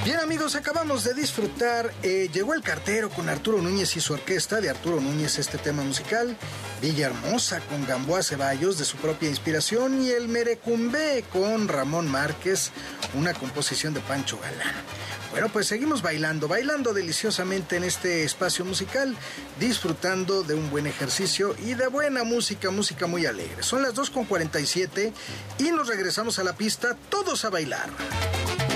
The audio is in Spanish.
Bien, amigos, acabamos de disfrutar Llegó el cartero con Arturo Núñez y su orquesta. De Arturo Núñez este tema musical, Villahermosa con Gamboa Ceballos de su propia inspiración, y el Merecumbé con Ramón Márquez, una composición de Pancho Galán. Bueno, pues seguimos bailando deliciosamente en este espacio musical, disfrutando de un buen ejercicio y de buena música muy alegre. Son las 2:47 y nos regresamos a la pista, todos a bailar.